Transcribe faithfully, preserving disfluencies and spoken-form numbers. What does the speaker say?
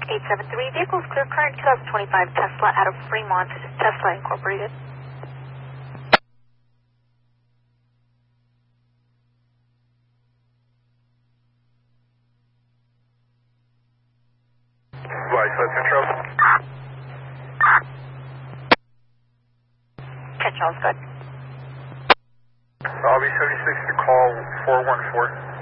eight seven three, vehicles clear current twenty twenty-five Tesla out of Fremont, Tesla Incorporated. Light control. Control's good. I'll be seventy-six to call four one four.